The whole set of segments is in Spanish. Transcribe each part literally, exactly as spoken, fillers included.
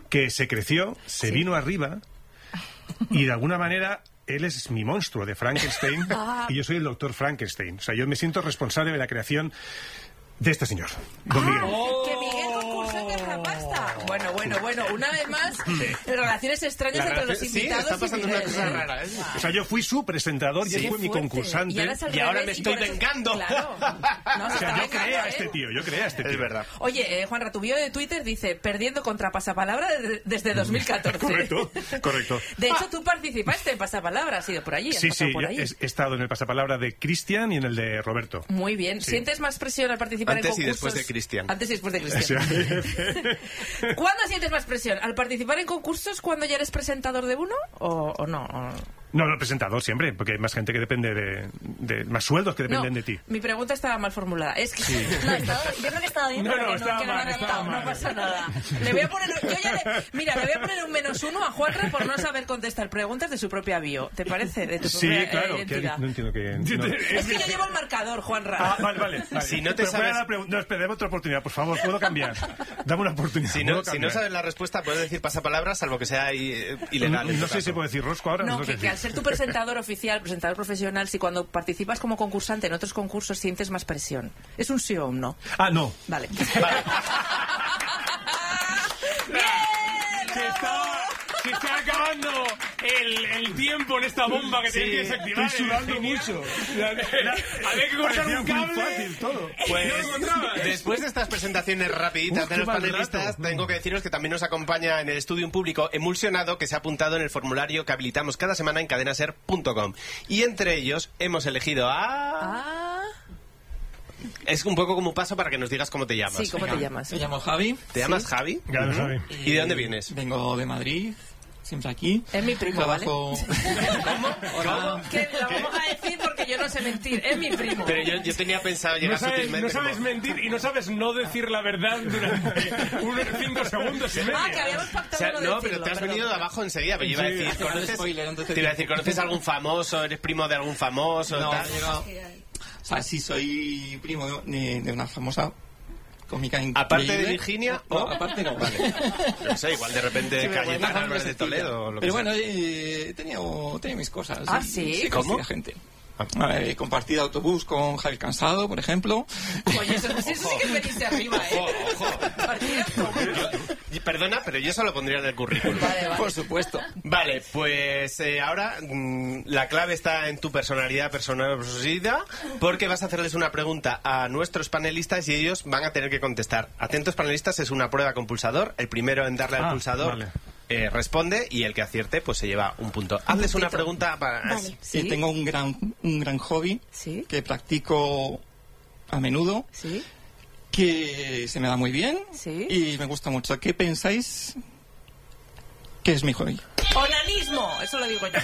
que se creció, se sí. vino arriba y de alguna manera él es mi monstruo de Frankenstein ah. y yo soy el doctor Frankenstein. O sea, yo me siento responsable de la creación de este señor, don ah, Miguel. Oh. Que Miguel concursante de la pasta. Bueno, bueno, bueno, una vez más, sí. relaciones extrañas la entre relación, los invitados. Sí, está pasando y una cosa rara, ¿eh? O sea, yo fui su presentador y sí, él fue mi concursante. Y ahora, y ahora me estoy vengando. Claro. No, o sea, yo creé a este tío, yo creé a este tío. Es verdad. Oye, eh, Juanra, tu bio de Twitter dice, perdiendo contra Pasapalabra desde, desde dos mil catorce. Correcto, correcto. De hecho, tú participaste en Pasapalabra, has ido por allí. Sí, sí, por allí. He, he estado en el Pasapalabra de Cristian y en el de Roberto. Muy bien. Sí. ¿Sientes más presión al participar Antes en concursos? Antes y después de Cristian. Antes y después de Cristian. ¿Cuándo sientes más presión? ¿Al participar en concursos cuando ya eres presentador de uno o, o no? O... No, no, presentador siempre, porque hay más gente que depende de... de más sueldos que dependen no, de ti. Mi pregunta estaba mal formulada. Es que... Sí. No, estaba, yo creo que estaba bien. No, no, no, estaba que mal, no, estaba mal. No pasa nada. Le voy a poner... Yo ya le, mira, le voy a poner un menos uno a Juanra por no saber contestar preguntas de su propia bio. ¿Te parece? De tu sí, propia, claro. eh, Que, no entiendo que... No. Es que yo llevo el marcador, Juanra. Ah, vale, vale. vale. Si no te Pero sabes... No, espera, dame otra oportunidad, por favor. ¿Puedo cambiar? Dame una oportunidad. Si no, si no sabes la respuesta, puedes decir pasapalabras, salvo que sea ilegal. No, no sé si puedo decir rosco ahora. No, no que, sé que al ser tu presentador oficial, presentador profesional, si cuando participas como concursante en otros concursos sientes más presión. ¿Es un sí o un no? Ah, no. Vale. Vale. ¡Bien! Se está, se está acabando el, el tiempo en esta bomba que sí, tienes que desactivar. Estoy sudando mucho. Había que cortar un cable. Fácil todo. Pues después de estas presentaciones rapiditas Uf, de los panelistas, rato. tengo que deciros que también nos acompaña en el estudio un público emulsionado que se ha apuntado en el formulario que habilitamos cada semana en cadenaser punto com. Y entre ellos hemos elegido a... Ah. Es un poco como un paso para que nos digas cómo te llamas. Sí, ¿cómo te llamas? Me llamo Javi. ¿Te llamas ¿Sí? Javi? Claro, Javi. ¿Y de dónde vienes? Vengo de Madrid. Siempre aquí. Es mi primo, Trabajo... ¿vale? ¿Cómo? ¿Cómo? Que lo vamos a decir porque yo no sé mentir. Es mi primo. Pero yo, yo tenía pensado llegar no sabes, sutilmente. No sabes como... mentir y no sabes no decir la verdad durante unos cinco segundos y medio. Ah, que habíamos pactado o sea, no No, decirlo, pero te has perdón. venido de abajo enseguida. Pero yo iba a decir, sí, ¿conoces, spoiler, entonces... te iba a decir, ¿conoces a algún famoso? ¿Eres primo de algún famoso? No, tal? llegado... O sea, sí soy primo de, de una famosa cómica increíble. ¿Aparte de Virginia? No, ¿o? aparte no, vale. No sé, igual de repente Sí, Cayetana bueno, Álvarez de Toledo o lo que Pero sea. bueno, eh, he tenido, tenía mis cosas. ¿Ah, y- sí? Sí, ¿Cómo? conocía gente. He compartido autobús con Javier Cansado, por ejemplo. Oye, eso, eso sí que es venirse arriba, ¿eh? Ojo, ojo. Partida autobús. Yo- perdona, pero yo eso lo pondría en el currículum. Vale, vale. Por supuesto. Vale, pues eh, ahora mmm, la clave está en tu personalidad, personalidad, porque vas a hacerles una pregunta a nuestros panelistas y ellos van a tener que contestar. Atentos panelistas, es una prueba con pulsador. El primero en darle al Ah, pulsador vale. eh, responde y el que acierte pues se lleva un punto. Hazles una pregunta para... Vale. Sí, Sí. tengo un gran, un gran hobby Sí. que practico a menudo, Sí. que se me da muy bien Sí. y me gusta mucho. ¿Qué pensáis que es mi hobby? Onanismo, eso lo digo yo.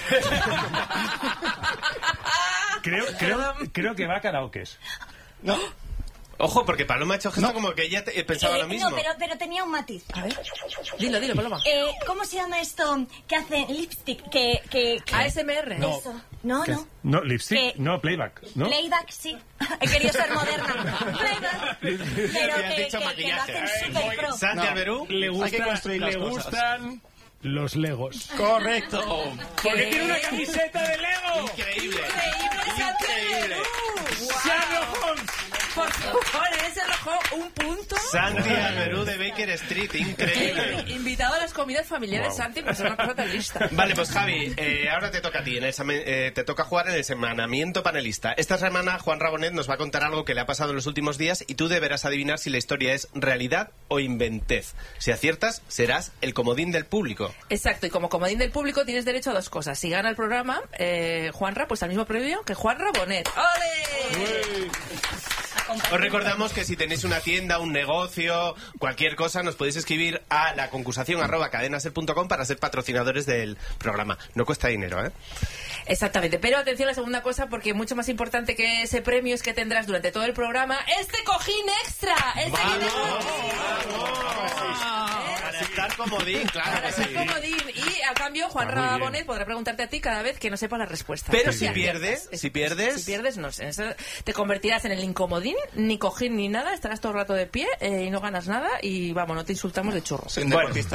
Creo, creo, creo que va a karaokes. No, Ojo, porque Paloma ha hecho gesto No. como que ella te- pensaba Eh, lo mismo. No, pero, pero tenía un matiz. A ver. Dilo, dilo, Paloma. Eh, ¿Cómo se llama esto que hace lipstick? Que, que, que... A S M R. No. Eso. No, no. No, lipstick, ¿Qué? no, playback, ¿no? Playback, sí. He querido ser moderna. Playback. Pero Te has que, dicho que, que lo maquillaje. hacen súper pro. Santi No. Alberú. Le, Hay que gusta, construir las le cosas. gustan los Legos. correcto. Porque tiene una camiseta de Lego. Increíble. Increíble, Santi Increíble. Alberú. ¡Guau! Sherlock Holmes. Por favor, en ese rojo un punto. Santi Alberú de Baker Street, increíble. Eh, invitado a las comidas familiares, Wow. Santi, por ser una cosa tan lista. Vale, pues Javi, eh, ahora te toca a ti, en el examen- eh, te toca jugar en el semanamiento panelista. Esta semana Juan Rabonet nos va a contar algo que le ha pasado en los últimos días y tú deberás adivinar si la historia es realidad o inventez. Si aciertas, serás el comodín del público. Exacto, y como comodín del público tienes derecho a dos cosas. Si gana el programa, eh, Juanra, pues al mismo premio que Juan Rabonet. ¡Ole! Os recordamos que si tenéis una tienda, un negocio, cualquier cosa, nos podéis escribir a la concursación arroba cadenaser punto com para ser patrocinadores del programa. No cuesta dinero, ¿eh? Exactamente, pero atención a la segunda cosa, porque mucho más importante que ese premio es que tendrás durante todo el programa este cojín extra. Este que te... Para estar comodín, claro Para que ser sí. comodín. Y a cambio, Juan Está muy bien. Rabonet podrá preguntarte a ti cada vez que no sepa la respuesta. Pero Sí, si aciertas. pierdes, Es- si pierdes... Si pierdes, no sé. Eso te convertirás en el incomodín, ni cojín ni nada. Estarás todo el rato de pie eh, y no ganas nada. Y vamos, no te insultamos de chorro. Soy un Bueno. deportista